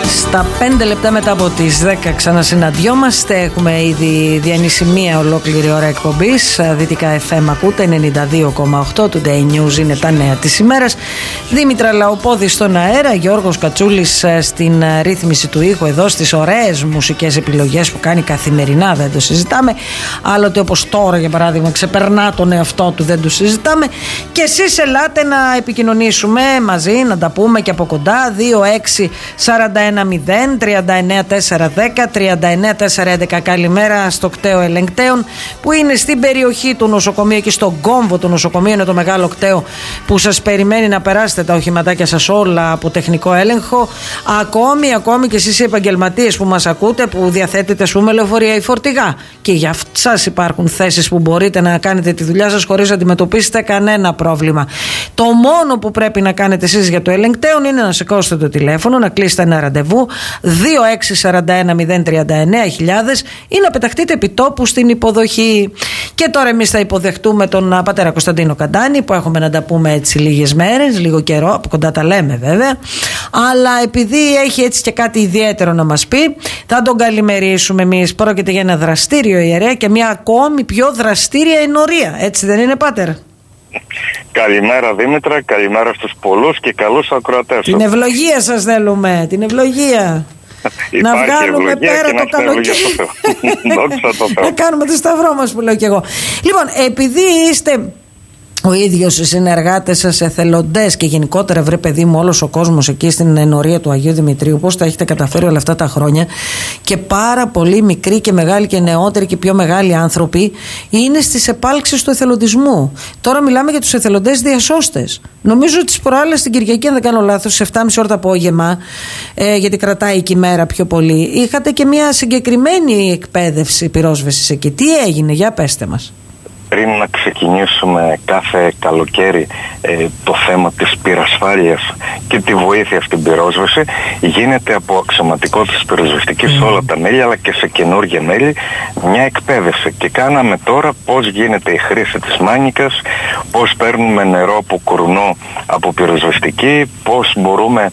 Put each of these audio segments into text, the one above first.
Στα 5 λεπτά μετά από τις 10 ξανασυναντιόμαστε. Έχουμε ήδη διανύσει μία ολόκληρη ώρα εκπομπής. Δυτικά FM ακούτε, 92,8. Today News είναι τα νέα της ημέρας. Δήμητρα Λαοπόδη στον αέρα, Γιώργος Κατσούλης στην ρύθμιση του ήχου εδώ, στις ωραίες μουσικές επιλογές που κάνει καθημερινά, δεν το συζητάμε. Άλλοτε όπως τώρα για παράδειγμα ξεπερνά τον εαυτό του, δεν το συζητάμε. Και εσείς ελάτε να επικοινωνήσουμε μαζί, να τα πούμε και από κοντά. 26-41-0-39-410-39-411. Καλημέρα στο κτέο ελεγκτέων που είναι στην περιοχή του νοσοκομείου, και στον κόμβο του νοσοκομείου είναι το μεγάλο κτέο που σας περιμένει να περάσετε τα οχηματάκια σας όλα από τεχνικό έλεγχο. Ακόμη και εσείς οι επαγγελματίες που μας ακούτε, που διαθέτετε ας πούμε λεωφορεία ή φορτηγά, και για σας υπάρχουν θέσεις που μπορείτε να κάνετε τη δουλειά σας χωρίς να αντιμετωπίσετε κανένα πρόβλημα. Το μόνο που πρέπει να κάνετε εσείς για το ελεγκτέων είναι να σηκώσετε το τηλέφωνο, να κλείσετε ένα ραντεβού 26-41-039-000 ή να πεταχτείτε επιτόπου στην υποδοχή. Και τώρα εμείς θα υποδεχτούμε τον πατέρα Κωνσταντίνο Καντάνη, που έχουμε να τα πούμε έτσι λίγες μέρες, λίγο καιρό, από κοντά τα λέμε βέβαια, αλλά επειδή έχει έτσι και κάτι ιδιαίτερο να μας πει, θα τον καλημερίσουμε εμείς. Πρόκειται για ένα δραστήριο ιερέα και μια ακόμη πιο δραστήρια ενορία, έτσι δεν είναι, πατέρα? Καλημέρα Δήμητρα, καλημέρα στους πολλούς και καλούς ακροατές. Την ευλογία σας θέλουμε, την ευλογία. Να βγάλουμε πέρα το καλοκαίρι. Να κάνουμε το σταυρό μας που λέω κι εγώ. Λοιπόν, επειδή είστε ο ίδιος οι συνεργάτες σας, εθελοντές και γενικότερα, βρε παιδί μου, όλος ο κόσμος εκεί στην ενορία του Αγίου Δημητρίου, πώς τα έχετε καταφέρει όλα αυτά τα χρόνια, και πάρα πολλοί μικροί και μεγάλοι και νεότεροι και πιο μεγάλοι άνθρωποι είναι στις επάλξεις του εθελοντισμού. Τώρα μιλάμε για τους εθελοντές διασώστες. Νομίζω ότι τις προάλλες στην Κυριακή, αν δεν κάνω λάθος, σε 7,5 ώρα το απόγευμα, γιατί κρατάει και η μέρα πιο πολύ, είχατε και μια συγκεκριμένη εκπαίδευση πυρόσβεσης εκεί. Τι έγινε, για πέστε μας. Πριν να ξεκινήσουμε κάθε καλοκαίρι το θέμα της πυρασφάλειας και τη βοήθεια στην πυρόσβεση, γίνεται από αξιωματικότητες πυροσβεστικής σε όλα τα μέλη, αλλά και σε καινούργια μέλη, μια εκπαίδευση. Και κάναμε τώρα πώς γίνεται η χρήση της μάνικας, πώς παίρνουμε νερό από κουρνό από πυροσβεστική, πώς μπορούμε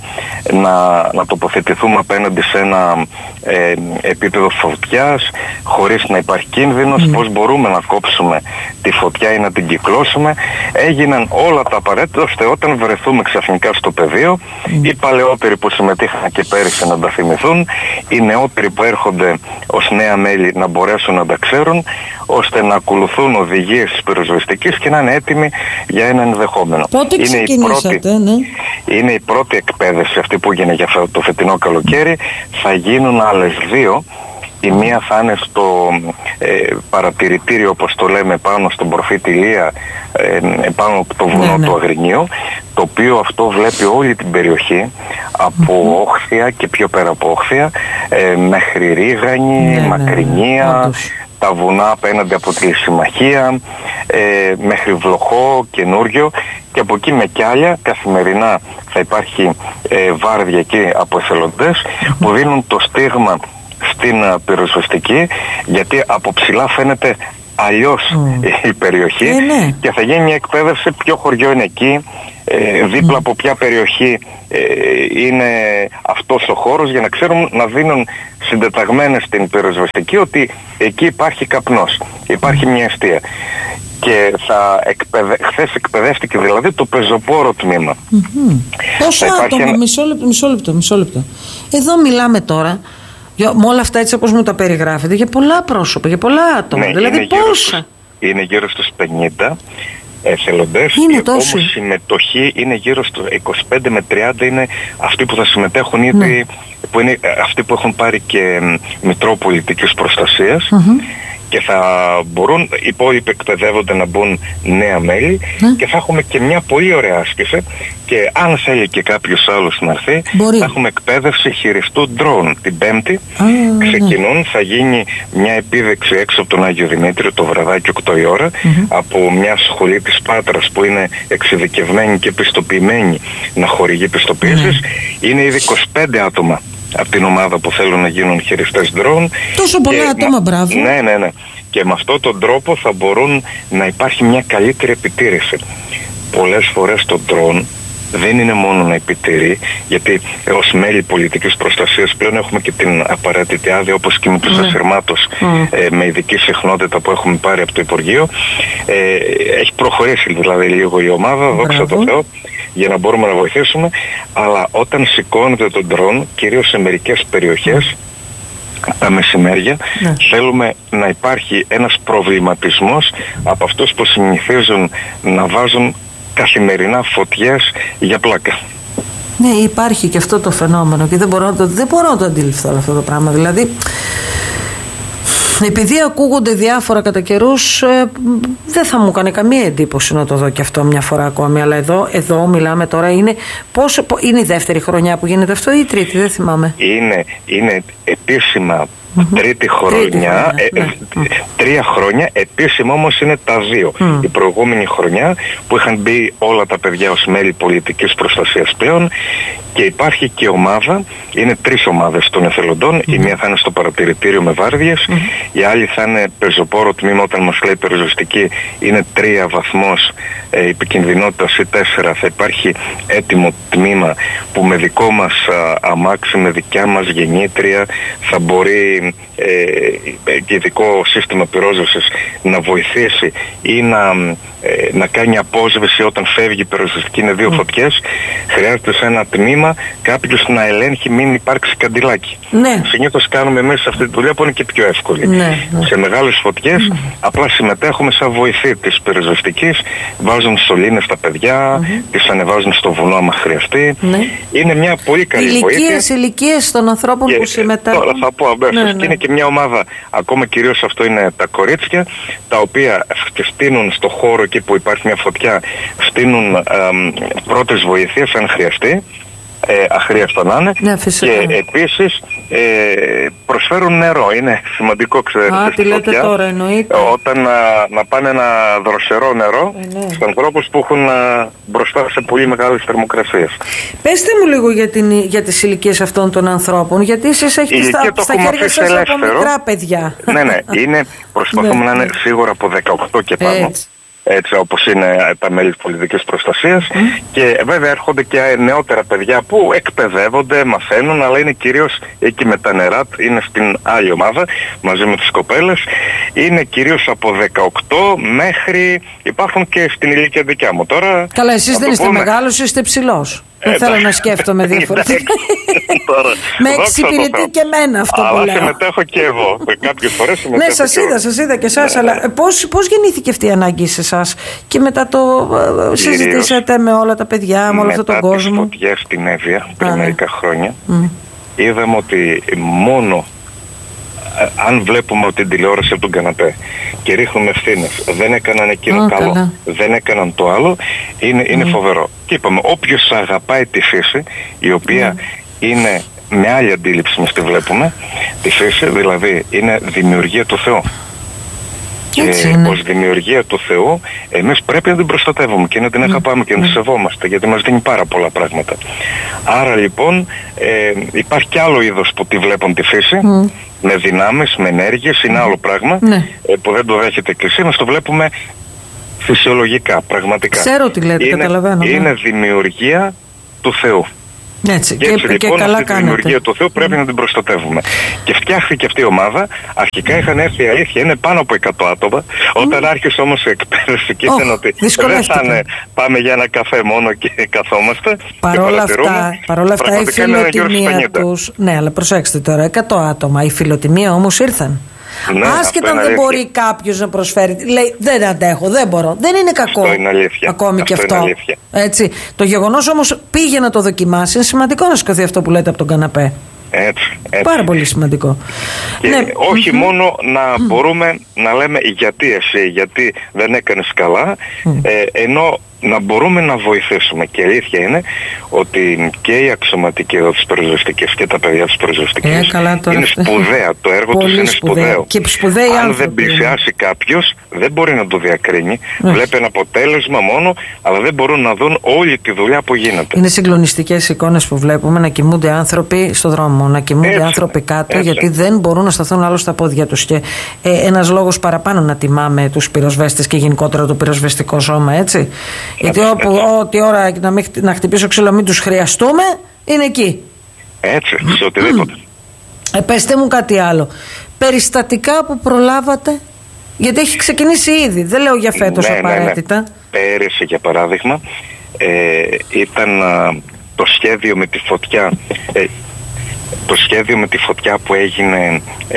να τοποθετηθούμε απέναντι σε ένα επίπεδο φωτιάς χωρίς να υπάρχει κίνδυνος, πώς μπορούμε να κόψουμε τη φωτιά ή να την κυκλώσουμε. Έγιναν όλα τα απαραίτητα ώστε όταν βρεθούμε ξαφνικά στο πεδίο, οι παλαιότεροι που συμμετείχαν και πέρυσι να τα θυμηθούν, οι νεότεροι που έρχονται ως νέα μέλη να μπορέσουν να τα ξέρουν, ώστε να ακολουθούν οδηγίες της πυροσβεστικής και να είναι έτοιμοι για ένα ενδεχόμενο. Πότε ξεκινήσατε? Είναι η πρώτη εκπαίδευση αυτή που έγινε για το φετινό καλοκαίρι. Θα γίνουν άλλες δύο. Η μία θα είναι στο παρατηρητήριο, όπως το λέμε, πάνω στον Προφήτη Ηλία, πάνω από το βουνό του Αγρινίου, το οποίο αυτό βλέπει όλη την περιοχή από Όχθια και πιο πέρα από Όχθια, μέχρι Ρίγανη, Μακρινία, τα βουνά απέναντι από τη Συμμαχία, μέχρι Βλοχό, Καινούριο, και από εκεί με Κιάλια. Καθημερινά θα υπάρχει βάρδια εκεί από εθελοντές που δίνουν το στίγμα στην πυροσβεστική, γιατί από ψηλά φαίνεται αλλιώς η περιοχή, και θα γίνει μια εκπαίδευση ποιο χωριό είναι εκεί, δίπλα από ποια περιοχή είναι αυτός ο χώρος, για να ξέρουν να δίνουν συντεταγμένες στην πυροσβεστική ότι εκεί υπάρχει καπνός, υπάρχει μια εστία. Και χθες εκπαιδεύτηκε δηλαδή το πεζοπόρο τμήμα. Πόσα άτομα, μισό λεπτό. Εδώ μιλάμε τώρα με όλα αυτά έτσι όπως μου τα περιγράφετε για πολλά πρόσωπα, για πολλά άτομα. Δηλαδή πόσα? Είναι γύρω στους 50 εθελοντές, όμως η συμμετοχή είναι γύρω στους 25 με 30 είναι αυτοί που θα συμμετέχουν, ήδη που είναι αυτοί που έχουν πάρει και μητρό πολιτικής προστασίας, και θα μπορούν οι υπόλοιποι εκπαιδεύονται να μπουν νέα μέλη, και θα έχουμε και μια πολύ ωραία άσκηση, και αν θέλει και κάποιος άλλος να έρθει, θα έχουμε εκπαίδευση χειριστού ντρόουν την Πέμπτη. Ξεκινούν, θα γίνει μια επίδειξη έξω από τον Άγιο Δημήτριο το βραδάκι 8 η ώρα, από μια σχολή της Πάτρας που είναι εξειδικευμένη και πιστοποιημένη να χορηγεί πιστοποιήσεις. Είναι ήδη 25 άτομα από την ομάδα που θέλουν να γίνουν χειριστές drone. Τόσο πολλά άτομα, μπράβο. Ναι. Και με αυτόν τον τρόπο θα μπορούν να υπάρχει μια καλύτερη επιτήρηση. Πολλές φορές το drone δεν είναι μόνο να επιτηρεί, γιατί ως μέλη πολιτικής προστασίας πλέον έχουμε και την απαραίτητη άδεια, όπως και με τους ασυρμάτους με ειδική συχνότητα που έχουμε πάρει από το Υπουργείο. Έχει προχωρήσει δηλαδή λίγο η ομάδα, δόξα τω Θεώ, για να μπορούμε να βοηθήσουμε, αλλά όταν σηκώνεται τον ντρόν, κυρίως σε μερικές περιοχές, τα μεσημέρια, θέλουμε να υπάρχει ένας προβληματισμός από αυτούς που συνηθίζουν να βάζουν καθημερινά φωτιές για πλάκα. Ναι, υπάρχει και αυτό το φαινόμενο και δεν μπορώ να το αντιληφθώ αυτό το πράγμα. Δηλαδή, επειδή ακούγονται διάφορα κατά καιρούς, δεν θα μου κάνει καμία εντύπωση να το δω και αυτό μια φορά ακόμη. Αλλά εδώ μιλάμε τώρα, είναι η δεύτερη χρονιά που γίνεται αυτό ή η τρίτη, δεν θυμάμαι. Είναι επίσημα τρίτη χρονιά, 3 χρόνια, επίσημα όμως είναι τα 2. Η προηγούμενη χρονιά που είχαν μπει όλα τα παιδιά ως μέλη πολιτικής προστασίας πλέον, και υπάρχει και ομάδα, είναι 3 ομάδες των εθελοντών. Η μία θα είναι στο παρατηρητήριο με βάρδιες, η άλλη θα είναι πεζοπόρο τμήμα, όταν μας λέει περιοριστική είναι 3 βαθμός επικινδυνότητας ή 4, θα υπάρχει έτοιμο τμήμα που με δικό μας αμάξι, με δικιά μας γεννήτρια θα μπορεί και ειδικό σύστημα πυρόσβεσης να βοηθήσει ή να κάνει απόσβεση όταν φεύγει η πυροσβεστική, είναι 2 φωτιές. Χρειάζεται σε ένα τμήμα κάποιος να ελέγχει μην υπάρξει καντιλάκι. Συνήθως κάνουμε εμείς αυτή τη δουλειά που είναι και πιο εύκολη. Σε μεγάλες φωτιές απλά συμμετέχουμε σαν βοηθή της πυροσβεστικής, βάζουν σωλήνες στα παιδιά, τις ανεβάζουν στο βουνό άμα χρειαστεί. Είναι μια πολύ καλή βοήθεια. Ηλικίες των ανθρώπων που συμμετέχουν. Τώρα θα πω αμέσως. Και είναι και μια ομάδα, ακόμα κυρίως αυτό είναι τα κορίτσια, τα οποία στείνουν στο χώρο εκεί που υπάρχει μια φωτιά, στείνουν πρώτες βοηθείες αν χρειαστεί, αχρίαστο να είναι, και επίσης προσφέρουν νερό. Είναι σημαντικό, ξέρετε, τι λέτε τώρα, εννοείται. Όταν να πάνε ένα δροσερό νερό στους ανθρώπους που έχουν μπροστά σε πολύ μεγάλες θερμοκρασίες. Πέστε μου λίγο για τις ηλικίες αυτών των ανθρώπων, γιατί εσείς έχετε στα χέρια σας από μικρά παιδιά. Ναι, προσπαθούμε να είναι σίγουρα από 18 και πάνω. Έτσι όπως είναι τα μέλη της πολιτικής προστασίας, και βέβαια έρχονται και νεότερα παιδιά που εκπαιδεύονται, μαθαίνουν, αλλά είναι κυρίως εκεί με τα νερά, είναι στην άλλη ομάδα μαζί με τις κοπέλες, είναι κυρίως από 18 μέχρι, υπάρχουν και στην ηλικία δικιά μου τώρα. Καλά, εσείς δεν είστε μεγάλος, είστε ψηλός. Δεν θέλω να σκέφτομαι διαφορετικά. Με εξυπηρετεί και εμένα αυτό που λέω. Αλλά συμμετέχω και εγώ. Κάποιες φορές συμμετέχω. Ναι, σας είδα και εσάς, αλλά πώς γεννήθηκε αυτή η ανάγκη σε εσάς και μετά το συζητήσατε με όλα τα παιδιά, με όλο αυτόν τον κόσμο? Μετά τις φωτιές στην Εύβοια πριν μερικά χρόνια, είδαμε ότι μόνο αν βλέπουμε την τηλεόραση από τον καναπέ και ρίχνουμε ευθύνες, δεν έκαναν εκείνο καλό, δεν έκαναν το άλλο, είναι φοβερό. Και είπαμε, όποιος αγαπάει τη φύση, η οποία είναι με άλλη αντίληψη μας τη βλέπουμε, τη φύση δηλαδή είναι δημιουργία του Θεού. Και ως δημιουργία του Θεού εμείς πρέπει να την προστατεύουμε και να την αγαπάμε και να την σεβόμαστε, γιατί μας δίνει πάρα πολλά πράγματα. Άρα λοιπόν υπάρχει κι άλλο είδος που τη βλέπουν τη φύση, με δυνάμεις, με ενέργειες, είναι άλλο πράγμα που δεν το δέχεται η Εκκλησία, μας το βλέπουμε φυσιολογικά, πραγματικά. Ξέρω τι λέτε, καταλαβαίνω. Είναι δημιουργία του Θεού. Έτσι, και έτσι λοιπόν καλά αυτή τη δημιουργία του Θεού πρέπει να την προστατεύουμε. Και φτιάχθηκε αυτή η ομάδα. Αρχικά είχαν έρθει, η αλήθεια είναι, πάνω από 100 άτομα. Όταν άρχισε όμως η εκπαίδευση και είδαν ότι δεν θα είναι πάμε για ένα καφέ μόνο και καθόμαστε. Παρόλα αυτά η φιλοτιμία τους. Ναι, αλλά προσέξτε τώρα, 100 άτομα. Η φιλοτιμία όμως ήρθαν. Ναι, άσχετα αν δεν μπορεί κάποιος να προσφέρει, λέει δεν αντέχω, δεν μπορώ. Δεν είναι κακό. Αυτό είναι αλήθεια. Ακόμη αυτό και αυτό. Είναι αλήθεια. Έτσι. Το γεγονός όμως πήγε να το δοκιμάσει. Είναι σημαντικό να σηκωθεί αυτό που λέτε από τον καναπέ. Έτσι. Πάρα πολύ σημαντικό. Και όχι μόνο να μπορούμε να λέμε γιατί εσύ, γιατί δεν έκανες καλά, ενώ να μπορούμε να βοηθήσουμε. Και η αλήθεια είναι ότι και οι αξιωματικοί εδώ της πυροσβεστικής και τα παιδιά της πυροσβεστικής είναι σπουδαία. Το έργο τους είναι σπουδαίο. Και αν δεν πλησιάσει κάποιος, δεν μπορεί να το διακρίνει. Βλέπει ένα αποτέλεσμα μόνο, αλλά δεν μπορούν να δουν όλη τη δουλειά που γίνεται. Είναι συγκλονιστικές εικόνες που βλέπουμε, να κοιμούνται άνθρωποι στο δρόμο, να κοιμούνται άνθρωποι κάτω, γιατί δεν μπορούν να σταθούν άλλο στα πόδια τους. Και ένας λόγος παραπάνω να τιμάμε τους πυροσβέστες και γενικότερα το πυροσβεστικό σώμα, έτσι. Γιατί ό,τι ώρα να χτυπήσω ξύλο μην τους χρειαστούμε, είναι εκεί. Έτσι, σε οτιδήποτε. Πεςτε μου κάτι άλλο. Περιστατικά που προλάβατε, γιατί έχει ξεκινήσει ήδη, δεν λέω για φέτος απαραίτητα. Ναι. Πέρυσι, για παράδειγμα, ήταν το σχέδιο με τη φωτιά. Το σχέδιο με τη φωτιά που έγινε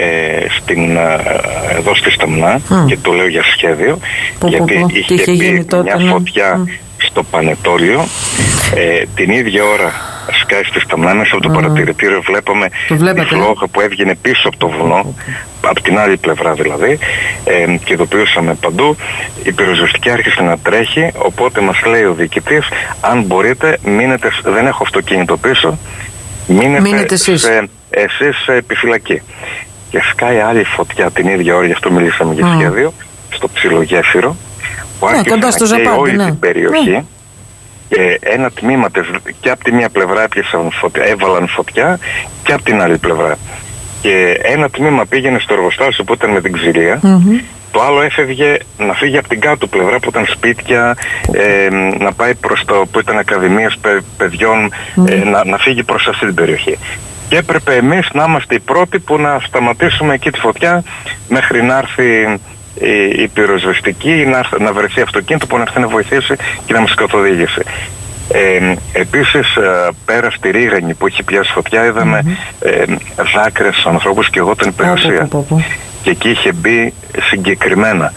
εδώ στη Σταμνά, και το λέω για σχέδιο, γιατί είχε μπει μια φωτιά στο Πανετόλιο, την ίδια ώρα σκάει στη Σταμνά. Μέσα από το παρατηρητήριο βλέπαμε τη φλόγα που έβγαινε πίσω από το βουνό, από την άλλη πλευρά δηλαδή, και ειδοποιούσαμε παντού. Η πυροσβεστική άρχισε να τρέχει, οπότε μας λέει ο διοικητής, αν μπορείτε μείνετε, δεν έχω αυτοκίνητο πίσω, μείνετε εσείς σε επιφυλακή. Και σκάει άλλη φωτιά την ίδια ώρα, γι' αυτό μιλήσαμε για σχέδιο, στο Ψιλογέφυρο, που άρχισε να καίει όλη την περιοχή. Ένα τμήμα και από τη μία πλευρά έβαλαν φωτιά, και από την άλλη πλευρά. Και ένα τμήμα πήγαινε στο εργοστάσιο που ήταν με την ξυλία, το άλλο έφευγε να φύγει από την κάτω πλευρά που ήταν σπίτια, να πάει προς το που ήταν ακαδημίες παιδιών, να φύγει προς αυτή την περιοχή. Και έπρεπε εμείς να είμαστε οι πρώτοι που να σταματήσουμε εκεί τη φωτιά μέχρι να έρθει η πυροσβεστική, να βρεθεί αυτοκίνητο που να έρθει να βοηθήσει και να μας καθοδήγησε. Επίσης, πέρα στη Ρίγανη που είχε πιάσει φωτιά, είδαμε δάκρυα στους ανθρώπους και εγώ την περιουσία. Και εκεί είχε μπει συγκεκριμένα,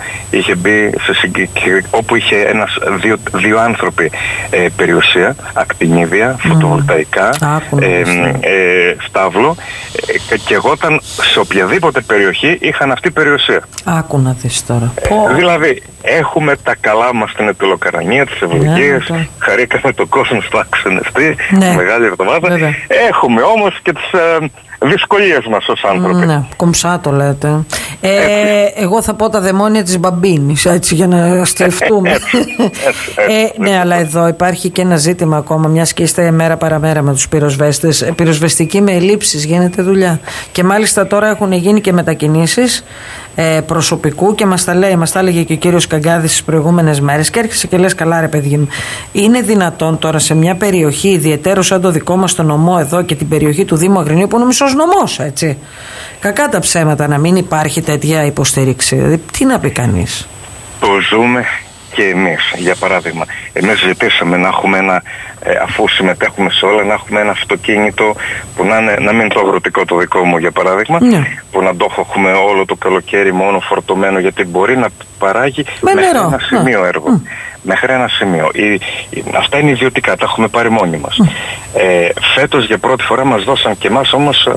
όπου είχε δύο άνθρωποι περιουσία, ακτινίδια, φωτοβολταϊκά, στάβλο, και εγώ ήταν σε οποιαδήποτε περιοχή είχαν αυτή περιουσία. Άκου να δεις τώρα. Δηλαδή έχουμε τα καλά μας στην Ετωλοκαρανία, τις ευλογίες, χαρήκαμε το κόσμο στο Αξενευτή, μεγάλη εβδομάδα. Έχουμε όμως και τις δυσκολίες μας ως άνθρωποι. Ναι, κομψά το λέτε. Εγώ θα πω τα δαιμόνια της Μπαμπίνης, έτσι, για να στρεφτούμε. Ναι, αλλά εδώ υπάρχει και ένα ζήτημα ακόμα, μιας και είστε μέρα παραμέρα με τους πυροσβέστες. Πυροσβεστική με ελλείψεις γίνεται δουλειά. Και μάλιστα τώρα έχουν γίνει και μετακινήσεις προσωπικού, και μας τα έλεγε και ο κύριος Καγκάδης τις προηγούμενες μέρες, και έρχεσαι και λες, καλά ρε παιδί μου, είναι δυνατόν τώρα σε μια περιοχή ιδιαίτερο σαν το δικό μας το νομό εδώ και την περιοχή του Δήμου Αγρινίου, που είναι ο μισός νομός, έτσι, κακά τα ψέματα, να μην υπάρχει τέτοια υποστήριξη? Δηλαδή, τι να πει κανείς? Το ζούμε και εμείς. Για παράδειγμα, εμείς ζητήσαμε να έχουμε αφού συμμετέχουμε σε όλα, να έχουμε ένα αυτοκίνητο που να μην είναι το αγροτικό το δικό μου, για παράδειγμα, που να το έχουμε όλο το καλοκαίρι μόνο φορτωμένο, γιατί μπορεί να παράγει μέχρι ένα σημείο έργο. Μέχρι ένα σημείο. Αυτά είναι ιδιωτικά, τα έχουμε πάρει μόνοι μας. Φέτος για πρώτη φορά μας δώσαν και εμάς όμως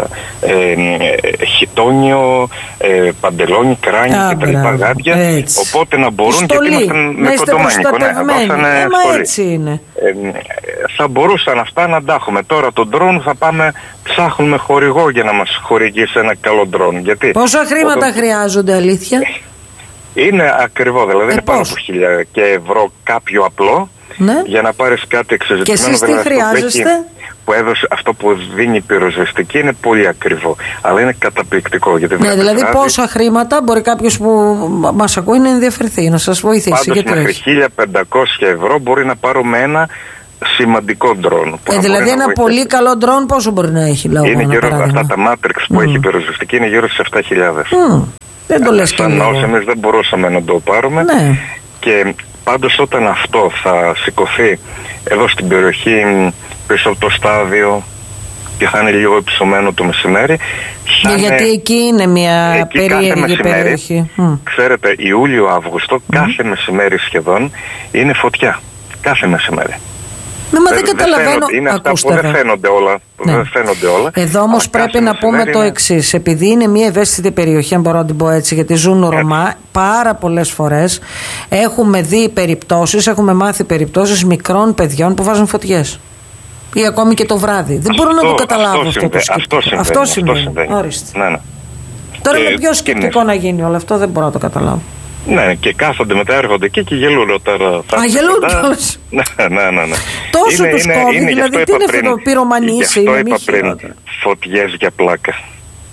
χιτόνιο, παντελόνι, κράνη και τα λοιπά γάντια, οπότε να μπορούν, γιατί ήμασταν με κοντομάνικο, έτσι είναι. Θα μπορούσαν αυτά να τα έχουμε. Τώρα το ντρόν θα πάμε, ψάχνουμε χορηγό για να μας χορηγήσει ένα καλό ντρόν. Γιατί πόσα χρήματα χρειάζονται, αλήθεια? Είναι ακριβό, δηλαδή είναι πάνω από 1.000 και ευρώ κάποιο απλό, για να πάρεις κάτι εξεζητημένο. Και εσείς τι χρειάζεστε? Που έδωσε, αυτό που δίνει η πυροσβεστική είναι πολύ ακριβό, αλλά είναι καταπληκτικό. Γιατί δηλαδή πόσα χρήματα μπορεί κάποιος που μας ακούει να ενδιαφερθεί, να σας βοηθήσει? Πάντως μέχρι 1.500 ευρώ μπορεί να πάρουμε ένα σημαντικό ντρόν. Δηλαδή ένα πολύ καλό ντρόν πόσο μπορεί να έχει, λόγω? Είναι γύρω, αυτά τα Matrix που έχει η πυροσβεστική είναι γύρω στις 7.000. Δεν το λες και λίγο. Εμείς δεν μπορούσαμε να το πάρουμε. Και πάντως όταν αυτό θα σηκωθεί εδώ στην περιοχή πίσω από το στάδιο και θα είναι λίγο υψωμένο το μεσημέρι, γιατί εκεί είναι μια περίεργη περιοχή. Ξέρετε, Ιούλιο-Αύγουστο κάθε μεσημέρι σχεδόν είναι φωτιά. Κάθε μεσημέρι. Δεν καταλαβαίνω. Είναι αυτά που δεν φαίνονται όλα. Εδώ όμως πρέπει να πούμε το εξής. Επειδή είναι μια ευαίσθητη περιοχή, αν μπορώ να την πω έτσι, γιατί ζουν Ρωμά, πάρα πολλές φορές έχουμε δει περιπτώσεις, έχουμε μάθει περιπτώσεις μικρών παιδιών που βάζουν φωτιές. Ή ακόμη και το βράδυ. Δεν μπορώ να το καταλάβω αυτό συμβαίνει. Ορίστε. Τώρα με ποιο σκεπτικό να γίνει όλο αυτό, δεν μπορώ να το καταλάβω. Ναι, και κάθονται μετά, έρχονται εκεί και γελούν τώρα. Γελούν κιόλας. Ναι. Τόσο τους κόβει, δηλαδή τι είναι αυτό το πυρομανίσι? Γι' αυτό είπα πριν, φωτιές για πλάκα.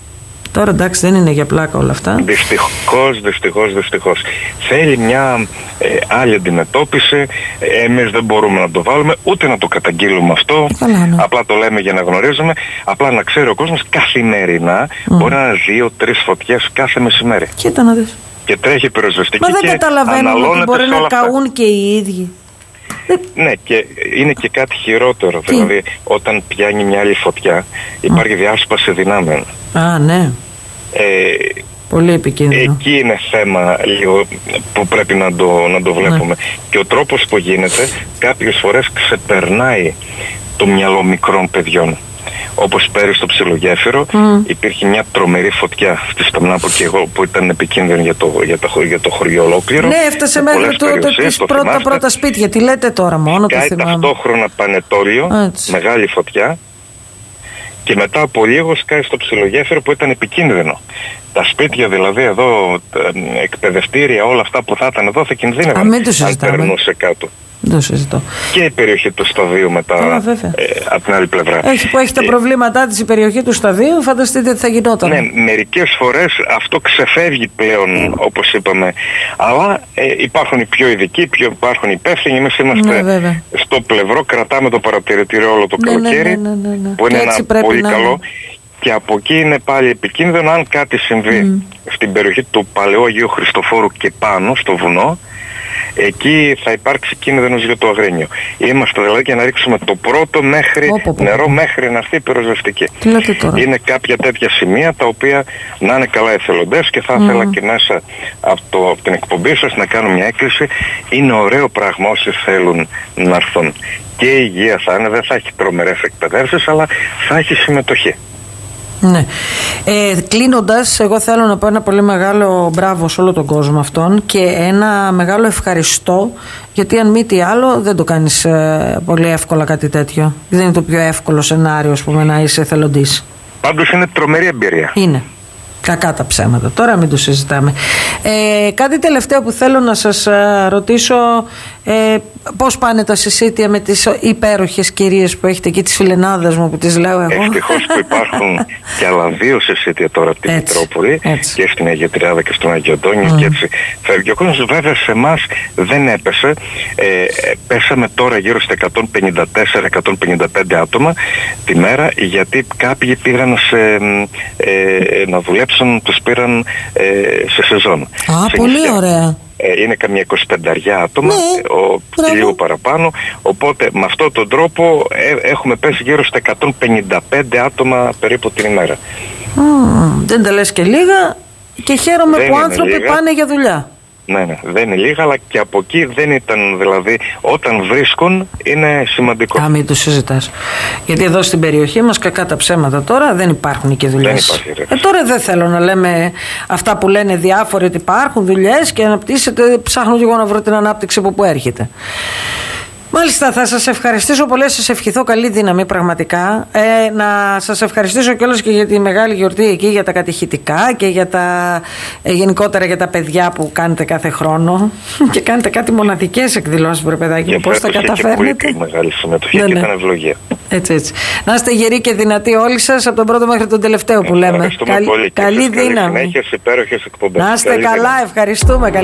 Τώρα εντάξει, δεν είναι για πλάκα όλα αυτά. Δυστυχώς. Θέλει μια άλλη αντιμετώπιση. Εμείς δεν μπορούμε να το βάλουμε, ούτε να το καταγγείλουμε αυτό. Απλά το λέμε για να γνωρίζουμε. Απλά να ξέρει ο κόσμος, καθημερινά μπορεί να είναι 2-3 φωτιές κάθε μεσημέρι. Κοίτα να δεις. Και τρέχει πυροσβεστική. Μα δεν καταλαβαίνουμε ότι μπορεί να καούν και οι ίδιοι. Ναι, και είναι και κάτι χειρότερο. Δηλαδή, όταν πιάνει μια άλλη φωτιά, υπάρχει διάσπαση δυνάμεων. Α, ναι. Πολύ επικίνδυνο. Εκεί είναι θέμα λίγο που πρέπει να το βλέπουμε. Ναι. Και ο τρόπος που γίνεται κάποιες φορές ξεπερνάει το μυαλό μικρών παιδιών. Όπως πέρυσι στο Ψιλογέφυρο υπήρχε μια τρομερή φωτιά στη Σταμνά που ήταν επικίνδυνη για το χωριό ολόκληρο. Ναι, έφτασε μέχρι τις πρώτα σπίτια. Τι λέτε τώρα, μόνο το θυμάμαι. Ταυτόχρονα Πανετόλιο, μεγάλη φωτιά. Και μετά από λίγο σκάει στο Ψιλογέφυρο που ήταν επικίνδυνο. Τα σπίτια δηλαδή εδώ, εκπαιδευτήρια, όλα αυτά που θα ήταν εδώ θα κινδύνευαν αν περνούσε κάτω. Δεν συζητώ. Και η περιοχή του Σταδίου μετά από την άλλη πλευρά. Που έχει τα προβλήματά της η περιοχή του Σταδίου, φανταστείτε τι θα γινόταν. Ναι, μερικές φορές αυτό ξεφεύγει πλέον, όπως είπαμε. Αλλά υπάρχουν οι πιο ειδικοί, υπάρχουν οι υπεύθυνοι. Εμείς είμαστε στο πλευρό, κρατάμε το παρατηρητήριο όλο το καλοκαίρι, που είναι ένα πολύ καλό. Και από εκεί είναι πάλι επικίνδυνο αν κάτι συμβεί στην περιοχή του Παλαιού Αγίου Χριστοφόρου και πάνω στο βουνό. Εκεί θα υπάρξει κίνδυνος για το Αγρίνιο. Είμαστε δηλαδή για να ρίξουμε το πρώτο νερό μέχρι να έρθει η πυροσβεστική. Είναι κάποια τέτοια σημεία τα οποία να είναι καλά εθελοντές και θα ήθελα και μέσα από την εκπομπή σας να κάνω μια έκκληση. Είναι ωραίο πράγμα όσοι θέλουν να έρθουν. Και η υγεία θα είναι, δεν θα έχει τρομερές εκπαιδεύσεις, αλλά θα έχει συμμετοχή. Ναι. Κλείνοντας, εγώ θέλω να πω ένα πολύ μεγάλο μπράβο σε όλο τον κόσμο αυτόν και ένα μεγάλο ευχαριστώ, γιατί αν μη τι άλλο δεν το κάνεις πολύ εύκολα κάτι τέτοιο. Δεν είναι το πιο εύκολο σενάριο, ας πούμε, να είσαι εθελοντής. Πάντως είναι τρομερή εμπειρία. Είναι. Κακά τα ψέματα. Τώρα μην το συζητάμε. Κάτι τελευταίο που θέλω να σας ρωτήσω, πώς πάνε τα συσίτια με τις υπέροχες κυρίες που έχετε εκεί, τις φιλενάδες μου που τις λέω εγώ. Ευτυχώς που υπάρχουν και άλλα 2 συσίτια τώρα από την Μητρόπολη και στην Αγία Τριάδα και στον Αγιο Αντώνιο και έτσι φεύγει ο κόσμος. Βέβαια σε εμάς δεν έπεσε. Πέσαμε τώρα γύρω στα 154-155 άτομα τη μέρα, γιατί κάποιοι πήγαν να δουλέψουν, τους πήραν σε σεζόν. Πολύ ωραία. Είναι καμιά 25 άτομα, και λίγο παραπάνω. Οπότε με αυτόν τον τρόπο έχουμε πέσει γύρω στα 155 άτομα περίπου την ημέρα. Δεν τα λες και λίγα, και χαίρομαι που άνθρωποι πάνε για δουλειά. Ναι, δεν είναι λίγα, αλλά και από εκεί δεν ήταν, δηλαδή όταν βρίσκουν είναι σημαντικό. Μην το συζητάς. Γιατί εδώ στην περιοχή μας, κακά τα ψέματα τώρα, δεν υπάρχουν και δουλειές. Τώρα δεν θέλω να λέμε αυτά που λένε διάφοροι, ότι υπάρχουν δουλειές και αναπτύσσεται. Ψάχνω και εγώ να βρω την ανάπτυξη από που έρχεται. Μάλιστα, θα σας ευχαριστήσω πολύ, σας ευχηθώ καλή δύναμη πραγματικά. Να σας ευχαριστήσω κιόλας και για τη μεγάλη γιορτή εκεί, για τα κατηχητικά και για τα, γενικότερα για τα παιδιά που κάνετε κάθε χρόνο και κάνετε κάτι μοναδικές εκδηλώσεις, βρε παιδάκι μου, πώς τα καταφέρνετε. Πολύ μεγάλη συμμετοχή και ήταν ευλογία. Έτσι. Να είστε γεροί και δυνατοί όλοι σας, από τον πρώτο μέχρι τον τελευταίο που λέμε. Καλή δύναμη. Συνέχεια, υπέροχες εκπομπές. Να είστε καλά, ευχαριστούμε.